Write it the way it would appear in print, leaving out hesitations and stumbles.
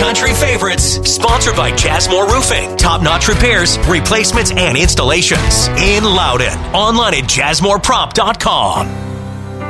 country favorites. Sponsored by Jasmore Roofing. Top-notch repairs, replacements, and installations. In Loudon. Online at jasmoreprop.com.